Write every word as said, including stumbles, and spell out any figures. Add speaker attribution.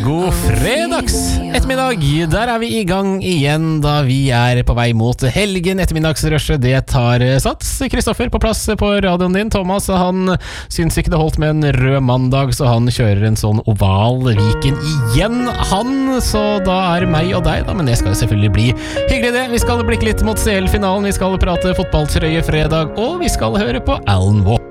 Speaker 1: God fredags ettermiddag, der er vi i gang igjen da vi er på vei mot helgen. Ettermiddagsrushet, det tar sats. Kristoffer på plass på radioen din. Thomas, han syns ikke det holdt med en rød mandag, så han kjører en sånn oval Viken igjen, han. Så da er det meg og deg da, men det skal selvfølgelig bli hyggelig det. Vi skal blikke litt mot C L-finalen, vi skal prate fotballtrøye fredag, og vi skal høre på Alan Walker.